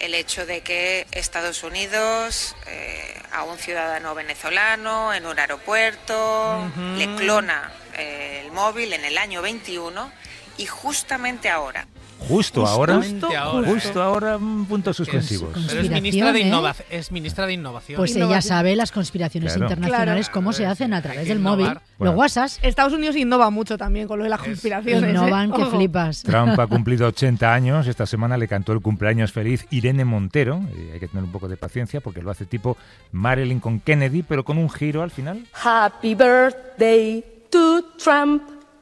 el hecho de que Estados Unidos a un ciudadano venezolano en un aeropuerto le clona el móvil en el año 21 y justamente ahora. Justo ahora, puntos suspensivos. Pero es ministra de Innovación. Pues ella sabe las conspiraciones internacionales, cómo se hacen a través del móvil. Bueno, Los WhatsApps. Estados Unidos innova mucho también con lo de las conspiraciones. Innovan que flipas. Trump ha cumplido 80 años. Esta semana le cantó el cumpleaños feliz Irene Montero. Hay que tener un poco de paciencia porque lo hace tipo Marilyn con Kennedy, pero con un giro al final. Happy birthday to Trump.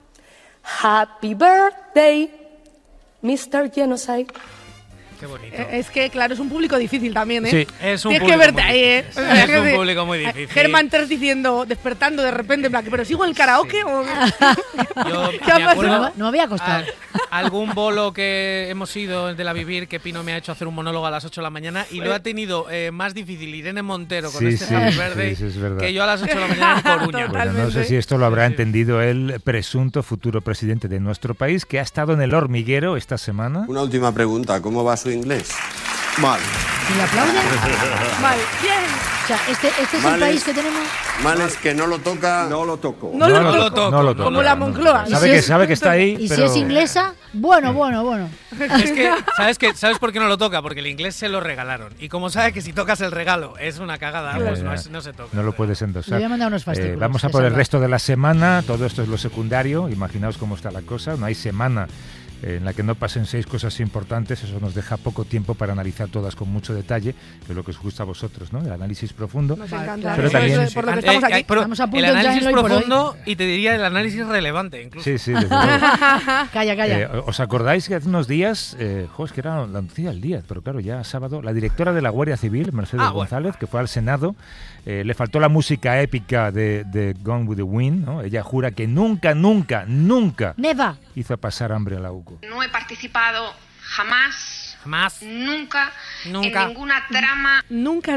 Happy birthday, Mr. Genocide. Qué bonito. Es que, claro, es un público difícil también, ¿eh? Sí. Es un Tienes público que verte muy ahí, ¿eh? difícil. Es un público muy difícil. Germán Terz diciendo, despertando de repente, en plan, ¿pero sigo en el karaoke o...? Yo ¿Qué ha me acuerdo pasado? No había costado. Algún bolo que hemos ido de la Vivir, que Pino me ha hecho hacer un monólogo a las 8 de la mañana y lo ha tenido más difícil Irene Montero con Happy Birthday sí, es verdad. que yo a las 8 de la mañana en Coruña. Bueno, no sé si esto lo habrá entendido el presunto futuro presidente de nuestro país, que ha estado en el hormiguero esta semana. Una última pregunta, ¿cómo va su inglés? Mal. ¿Y le aplauden? Vale, bien. O sea, este es Mal el país es- que tenemos. Mal es que no lo toca. No lo toco. No lo toco. No lo toco. Como la Moncloa. Sabe que está ahí, Y pero... si es inglesa, bueno. Es que, ¿sabes por qué no lo toca? Porque el inglés se lo regalaron. Y como sabe que si tocas el regalo es una cagada, pues no se toca. No lo puedes Le endosar. voy a mandar unos fascículos. Vamos a de por el salvar. resto de la semana. Todo esto es lo secundario. Imaginaos cómo está la cosa. No hay semana en la que no pasen 6 cosas importantes. Eso nos deja poco tiempo para analizar todas con mucho detalle, que es lo que os gusta a vosotros, ¿no? El análisis profundo. Nos encanta. Pero Eso también- es por lo que estamos aquí. Estamos a punto el de análisis entrar en hoy por hoy. profundo y te diría el análisis relevante incluso. Sí, desde luego. Calla. ¿Os acordáis que hace unos días, es que era la noticia del día, pero claro, ya sábado, la directora de la Guardia Civil, Mercedes González, que fue al Senado, le faltó la música épica de Gone with the Wind, ¿no? Ella jura que nunca Neva. hizo pasar hambre a la UCO. No he participado jamás, nunca, en Nunca. ninguna trama. Nunca.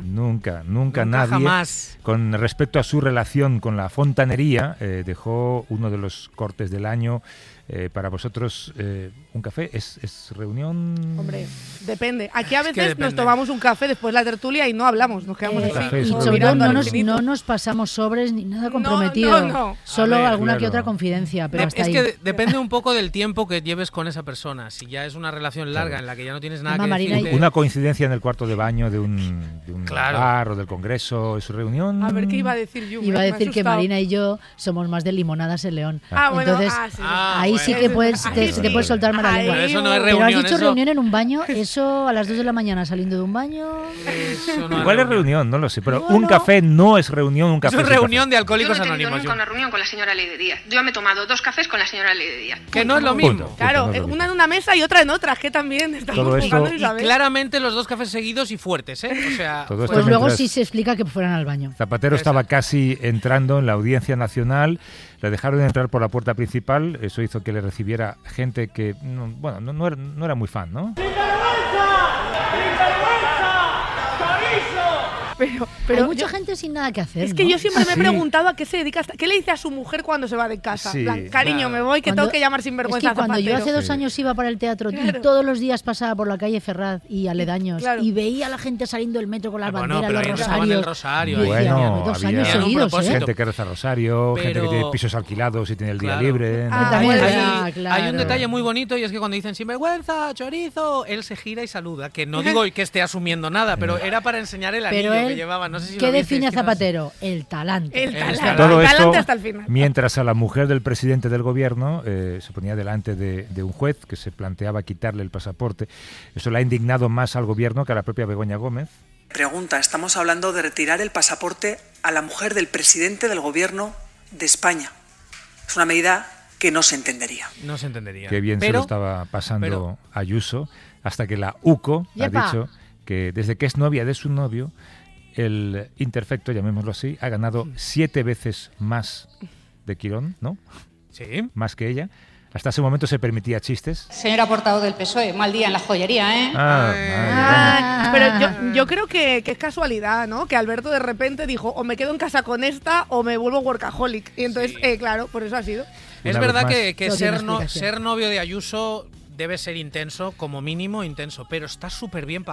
Nunca nadie, jamás. con respecto a su relación con la fontanería, dejó uno de los cortes del año. Para vosotros, un café es reunión. Hombre, depende. Aquí a veces depende. nos tomamos un café después de la tertulia y no hablamos, nos quedamos café así. es Y todo sobre todo mirando al no nos pasamos sobres ni nada comprometido. no. Solo A ver, alguna que claro. otra confidencia, pero hasta Es ahí. que depende un poco del tiempo que lleves con esa persona. Si ya es una relación larga en la que ya no tienes nada Además, que Marina, decirte. Una coincidencia en el cuarto de baño de un Claro. bar o del congreso, es su reunión. A ver qué iba a decir yo. Iba a me ha decir que asustado. Marina y yo somos más de limonadas en León. Ah, bueno, Entonces, sí. ahí sí que puedes, te puedes soltar mala Ahí, lengua. Pero eso no es Pero Pero has reunión. dicho eso, reunión en un baño, eso a las 2 de la mañana saliendo de un baño. eso no Igual es reunión, no lo sé, pero Bueno. un café no es reunión, un café Eso es un reunión de Yo alcohólicos no he tenido anónimos. nunca una reunión con la señora Ley de Díaz. Yo me he tomado 2 cafés con la señora Ley de Díaz. Que no es lo Punto. mismo. Claro, no es lo una mismo. en una mesa y otra en otra, que también estamos Todo esto- jugando, Y Isabel. claramente los 2 cafés seguidos y fuertes, ¿eh? O sea, Todo esto Pues luego mientras sí se explica que fueran al baño. Zapatero estaba casi entrando en la Audiencia Nacional, le dejaron entrar por la puerta principal, eso hizo que le recibiera gente que, no era muy fan, ¿no? Pero Hay yo- mucha gente sin nada que hacer. es que ¿no? yo siempre me he Sí. preguntado a qué se dedica. ¿Qué le dice a su mujer cuando se va de casa? Sí, En plan, cariño, claro. me voy, que Cuando- tengo que llamar sin vergüenza Es que cuando yo Zapatero. hace 2 Sí. años iba para el teatro Claro. y todos los días pasaba por la calle Ferraz y aledaños Claro. y veía a la gente saliendo del metro con las bueno, banderas, pero los ahí rezaban el rosarios. rosario. Y decía, Bueno, 2 había años un seguidos, propósito. ¿eh? Gente que reza rosario, gente que Pero- tiene pisos alquilados y tiene el día Claro. libre. ¿no? Ah, También, bueno, ah, Hay claro. un detalle muy bonito y es que cuando dicen sinvergüenza, chorizo, él se gira y saluda. Que no digo que esté asumiendo nada, pero era para enseñar el anillo Pero que él, llevaba. No sé si ¿qué lo visteis, define a quizás. Zapatero? El talante. El talante, Todo Todo el esto, talante hasta el final. mientras a la mujer del presidente del gobierno se ponía delante de un juez que se planteaba quitarle el pasaporte. Eso le ha indignado más al gobierno que a la propia Begoña Gómez. Pregunta, estamos hablando de retirar el pasaporte a la mujer del presidente del gobierno de España. Es una medida que no se entendería. No se entendería. Qué bien se Pero- lo estaba pasando pero- Ayuso, hasta que la UCO ha ¡Yepa! dicho que desde que es novia de su novio, el imperfecto, llamémoslo así, ha ganado 7 veces más de Quirón, ¿no? Sí. Más que ella. Hasta ese momento se permitía chistes. Señora portavoz del PSOE, mal día en la joyería, ¿eh? Ah, pero yo creo que es casualidad, ¿no? Que Alberto de repente dijo, o me quedo en casa con esta o me vuelvo workaholic. Y entonces, claro, por eso ha sido. Es Una verdad vez más. que Todo tiene ser explicación. novio de Ayuso debe ser intenso, como mínimo intenso, pero está súper bien pagado.